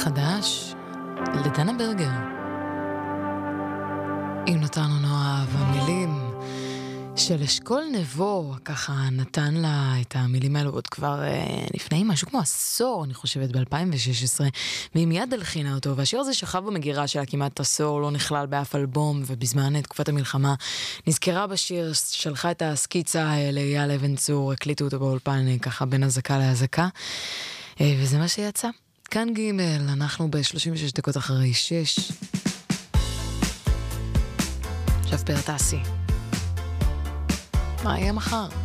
חדש לדנה ברגר. אם נתנו נועה והמילים של אשכול נבו, ככה נתן לה את המילים האלו עוד כבר לפני משהו כמו עשור, אני חושבת, ב-2016, והיא מיד הלחינה אותו, והשיר הזה שכב במגירה שלה כמעט עשור, לא נכלל באף אלבום, ובזמן תקופת המלחמה נזכרה בשיר, שלחה את הסקיצה לאייל אבן צור, הקליטו אותו באולפן ככה בין הזקה להזקה, וזה מה שיצא. כאן ג' אנחנו ב-36 דקות אחרי 6. עכשיו פרטסי. מה יהיה מחר?